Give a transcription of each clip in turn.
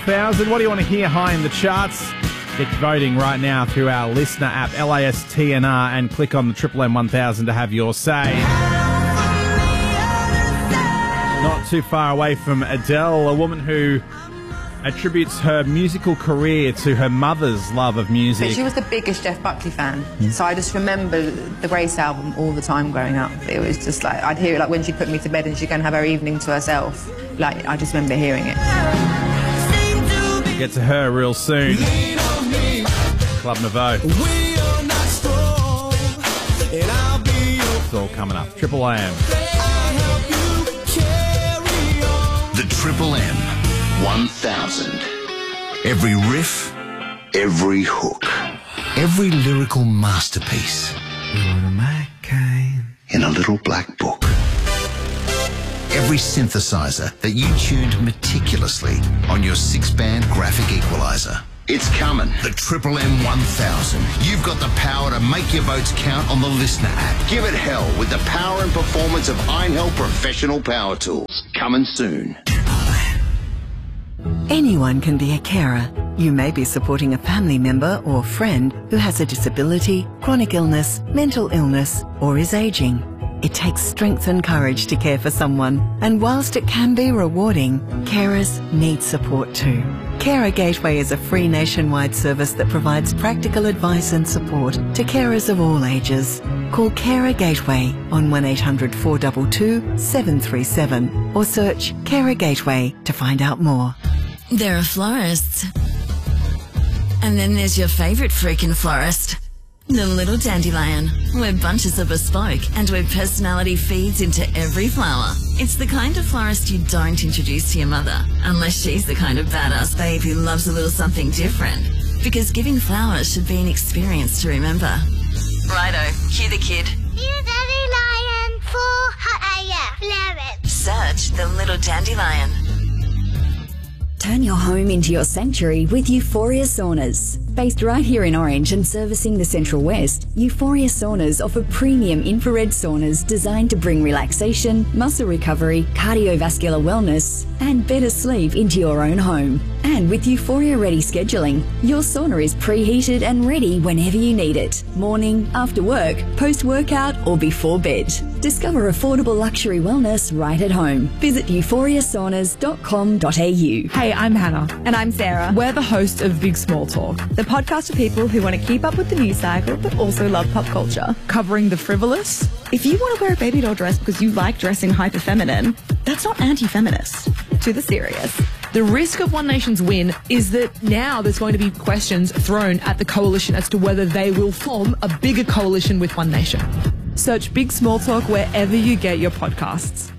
1000. What do you want to hear high in the charts? Get voting right now through our listener app, LASTNR, and click on the Triple M 1000 to have your say. Not too far away from Adele, a woman who attributes her musical career to her mother's love of music. But she was the biggest Jeff Buckley fan, so I just remember the Grace album all the time growing up. It was just like, I'd hear it like when she'd put me to bed and she'd go and have her evening to herself. Like, I just remember hearing it. We'll get to her real soon. Club Nouveau. It's all coming up. Triple M. The Triple M 1000. Every riff, every hook, every lyrical masterpiece in a little black book. Every synthesizer that you tuned meticulously on your 6-band graphic equalizer. It's coming. The Triple M 1000. You've got the power to make your votes count on the listener app. Give it hell with the power and performance of Einhell Professional Power Tools. Coming soon. Anyone can be a carer. You may be supporting a family member or friend who has a disability, chronic illness, mental illness, or is aging. It takes strength and courage to care for someone, and whilst it can be rewarding, carers need support too. Carer Gateway is a free nationwide service that provides practical advice and support to carers of all ages. Call Carer Gateway on 1800 422 737 or search Carer Gateway to find out more. There are florists. And then there's your favourite freaking florist. The Little Dandelion, where bunches are bespoke and where personality feeds into every flower. It's the kind of florist you don't introduce to your mother, unless she's the kind of badass babe who loves a little something different. Because giving flowers should be an experience to remember. Righto, cue the kid. Little Dandelion for flowers. Search the Little Dandelion. Turn your home into your sanctuary with Euphoria Saunas. Based right here in Orange and servicing the Central West, Euphoria Saunas offer premium infrared saunas designed to bring relaxation, muscle recovery, cardiovascular wellness, and better sleep into your own home. And with Euphoria Ready scheduling, your sauna is preheated and ready whenever you need it. Morning, after work, post-workout, or before bed. Discover affordable luxury wellness right at home. Visit euphoriasaunas.com.au. Hey, I'm Hannah. And I'm Sarah. We're the hosts of Big Small Talk, the podcast for people who want to keep up with the news cycle but also love pop culture. covering the frivolous. If you want to wear a baby doll dress because you like dressing hyper feminine, that's not anti-feminist. To the serious. The risk of One Nation's win is that now there's going to be questions thrown at the coalition as to whether they will form a bigger coalition with One Nation. Search Big Small Talk wherever you get your podcasts.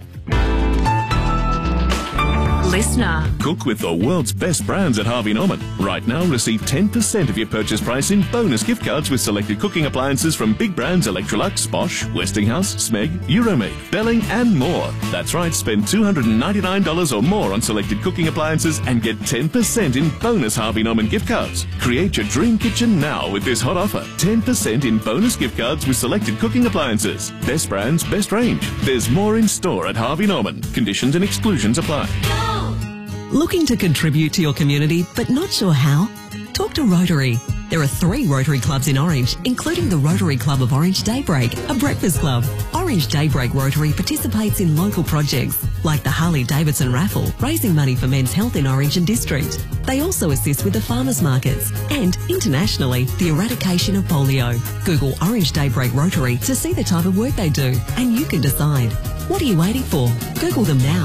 Listener. Cook with the world's best brands at Harvey Norman. Right now, receive 10% of your purchase price in bonus gift cards with selected cooking appliances from big brands Electrolux, Bosch, Westinghouse, Smeg, Euromade, Belling, and more. That's right, spend $299 or more on selected cooking appliances and get 10% in bonus Harvey Norman gift cards. Create your dream kitchen now with this hot offer. 10% in bonus gift cards with selected cooking appliances. Best brands, best range. There's more in store at Harvey Norman. Conditions and exclusions apply. Looking to contribute to your community but not sure how? Talk to Rotary. There are 3 Rotary clubs in Orange, including the Rotary Club of Orange Daybreak, a breakfast club. Orange Daybreak Rotary participates in local projects like the Harley Davidson raffle, raising money for men's health in Orange and District. They also assist with the farmers markets and, internationally, the eradication of polio. Google Orange Daybreak Rotary to see the type of work they do, and you can decide. What are you waiting for? Google them now.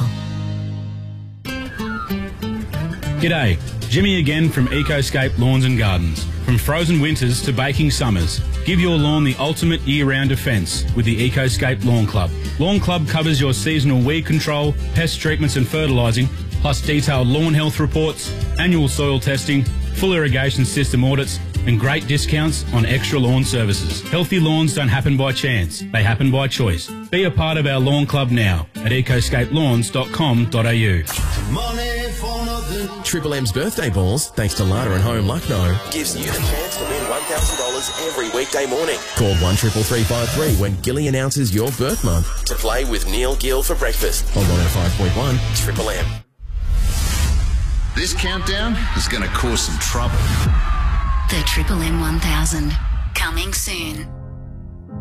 G'day, Jimmy again from Ecoscape Lawns and Gardens. From frozen winters to baking summers, give your lawn the ultimate year-round defence with the Ecoscape Lawn Club. Lawn Club covers your seasonal weed control, pest treatments and fertilising, plus detailed lawn health reports, annual soil testing, full irrigation system audits, and great discounts on extra lawn services. Healthy lawns don't happen by chance, they happen by choice. Be a part of our lawn club now at ecoscapelawns.com.au. Triple M's birthday balls, thanks to Lada and Home Lucknow, gives you the chance to win $1,000 every weekday morning. Call 133353 when Gilly announces your birth month to play with Neil Gill for breakfast on 105.1 Triple M. This countdown is going to cause some trouble. The Triple M 1000. Coming soon.